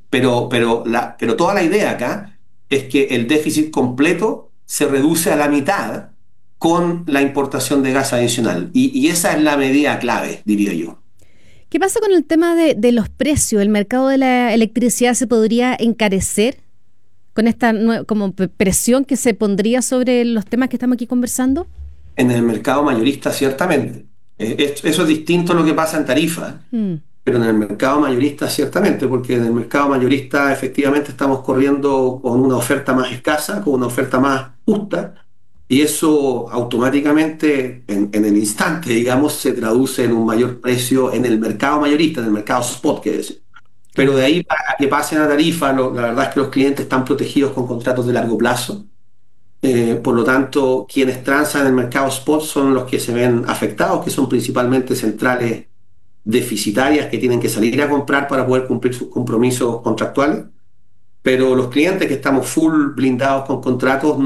Pero toda la idea acá es que el déficit completo se reduce a la mitad con la importación de gas adicional. Y esa es la medida clave, diría yo. ¿Qué pasa con el tema de los precios? ¿El mercado de la electricidad se podría encarecer con esta como presión que se pondría sobre los temas que estamos aquí conversando? En el mercado mayorista, ciertamente. Eso es distinto a lo que pasa en tarifa, Mm. pero en el mercado mayorista, ciertamente, porque en el mercado mayorista efectivamente estamos corriendo con una oferta más escasa, con una oferta más justa, y eso automáticamente, en el instante, digamos, se traduce en un mayor precio en el mercado mayorista, en el mercado spot, que es. Pero Claro. de ahí para que pasen a tarifa, la verdad es que los clientes están protegidos con contratos de largo plazo. Por lo tanto, quienes transan en el mercado spot son los que se ven afectados, que son principalmente centrales deficitarias que tienen que salir a comprar para poder cumplir sus compromisos contractuales. Pero los clientes que estamos full blindados con contratos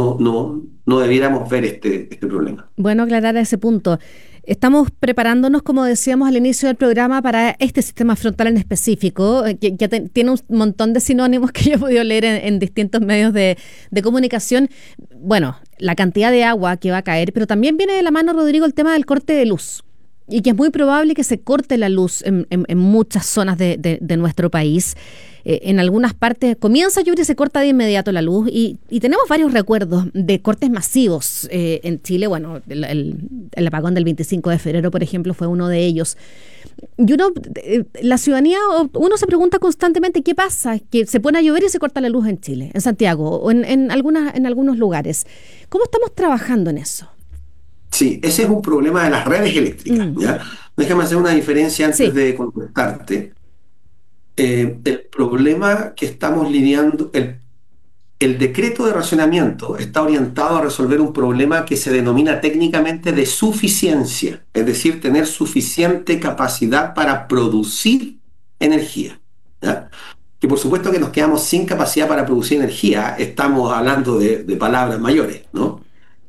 no debiéramos ver este problema. Bueno, aclarar ese punto. Estamos preparándonos, como decíamos al inicio del programa, para este sistema frontal en específico, que ya tiene un montón de sinónimos que yo he podido leer en distintos medios de comunicación. Bueno, la cantidad de agua que va a caer, pero también viene de la mano, Rodrigo, el tema del corte de luz. Y que es muy probable que se corte la luz en muchas zonas de nuestro país. En algunas partes comienza a llover y se corta de inmediato la luz. Y tenemos varios recuerdos de cortes masivos en Chile. Bueno, el apagón del 25 de febrero, por ejemplo, fue uno de ellos. Y la ciudadanía, uno se pregunta constantemente qué pasa, que se pone a llover y se corta la luz en Chile, en Santiago o en algunos lugares. ¿Cómo estamos trabajando en eso? Sí, ese es un problema de las redes eléctricas, Mm. ¿ya? Déjame hacer una diferencia antes Sí, de contestarte. El problema que estamos lidiando, el decreto de racionamiento está orientado a resolver un problema que se denomina técnicamente de suficiencia, es decir, tener suficiente capacidad para producir energía, ¿ya? Que por supuesto que nos quedamos sin capacidad para producir energía, estamos hablando de palabras mayores, ¿no?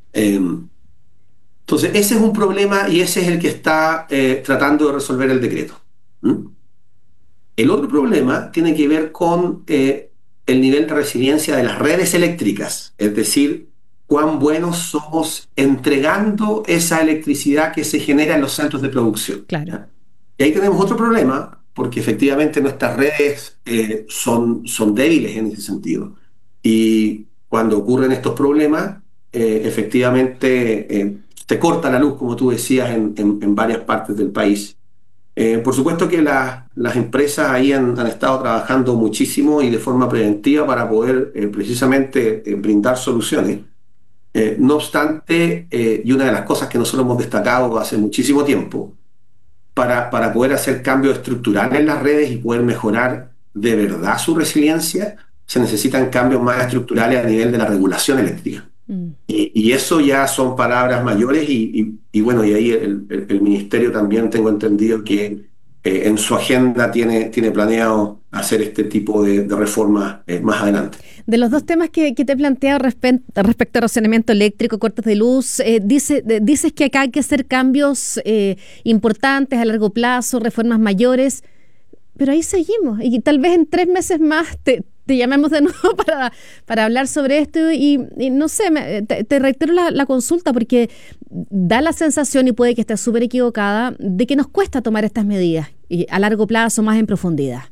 Entonces, ese es un problema y ese es el que está tratando de resolver el decreto. ¿Mm? El otro problema tiene que ver con el nivel de resiliencia de las redes eléctricas, es decir, cuán buenos somos entregando esa electricidad que se genera en los centros de producción, claro. ¿ya? Y ahí tenemos otro problema, porque efectivamente nuestras redes son débiles en ese sentido. Y cuando ocurren estos problemas, efectivamente te corta la luz, como tú decías, en varias partes del país. Por supuesto que las empresas ahí han estado trabajando muchísimo y de forma preventiva para poder precisamente brindar soluciones. No obstante, y una de las cosas que nosotros hemos destacado hace muchísimo tiempo, para poder hacer cambios estructurales en las redes y poder mejorar de verdad su resiliencia, se necesitan cambios más estructurales a nivel de la regulación eléctrica. Mm. Y eso ya son palabras mayores y bueno, y ahí el ministerio también tengo entendido que en su agenda tiene planeado hacer este tipo de reformas más adelante. De los dos temas que te he planteado respecto a racionamiento eléctrico, cortes de luz, dices que acá hay que hacer cambios importantes a largo plazo, reformas mayores, pero ahí seguimos y tal vez en 3 meses más te llamemos de nuevo para hablar sobre esto y no sé, te reitero la consulta porque da la sensación, y puede que esté súper equivocada, de que nos cuesta tomar estas medidas y a largo plazo, más en profundidad.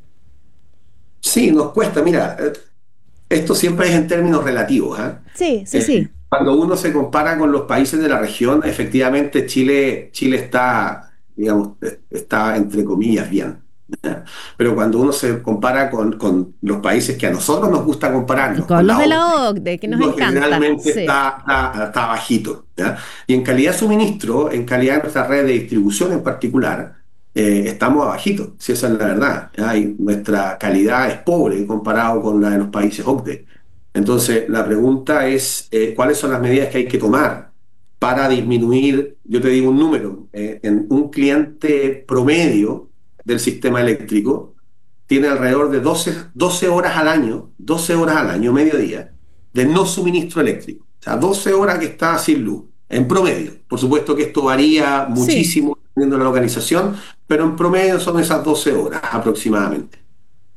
Sí, nos cuesta, mira, esto siempre es en términos relativos, ¿ah? Sí, sí, sí. Cuando uno se compara con los países de la región, efectivamente Chile está, digamos, está entre comillas bien, ¿ya? Pero cuando uno se compara con los países que a nosotros nos gusta compararnos, con Con los la de OCDE, la OCDE, que nos uno encanta. generalmente Sí. está bajito, ¿ya? Y en calidad de suministro, en calidad de nuestra red de distribución en particular, estamos abajito, si esa es la verdad, ¿ya? Y nuestra calidad es pobre comparado con la de los países OCDE. Entonces, la pregunta es, ¿cuáles son las medidas que hay que tomar para disminuir, yo te digo un número, en un cliente promedio del sistema eléctrico tiene alrededor de 12 horas al año, 12 horas al año, mediodía, de no suministro eléctrico. O sea, 12 horas que está sin luz, en promedio. Por supuesto que esto varía Sí. muchísimo dependiendo de la localización, pero en promedio son esas 12 horas aproximadamente.